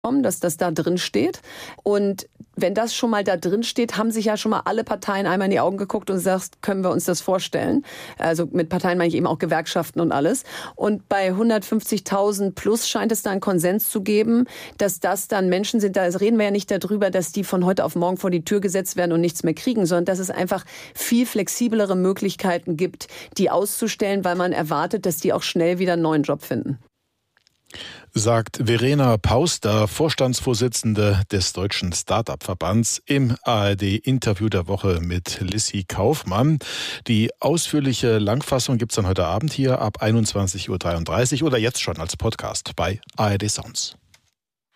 dass das da drin steht. Und wenn das schon mal da drin steht, haben sich ja schon mal alle Parteien einmal in die Augen geguckt und gesagt, können wir uns das vorstellen? Also mit Parteien meine ich eben auch Gewerkschaften und alles. Und bei 150.000 plus scheint es da einen Konsens zu geben, dass das dann Menschen sind, da reden wir ja nicht darüber, dass die von heute auf morgen vor die Tür gesetzt werden und nichts mehr kriegen, sondern dass es einfach viel flexiblere Möglichkeiten gibt, die auszustellen, weil man erwartet, dass die auch schnell wieder einen neuen Job finden. Sagt Verena Pauster, Vorstandsvorsitzende des Deutschen Start-up-Verbands, im ARD-Interview der Woche mit Lissi Kaufmann. Die ausführliche Langfassung gibt's dann heute Abend hier ab 21.33 Uhr oder jetzt schon als Podcast bei ARD Sounds.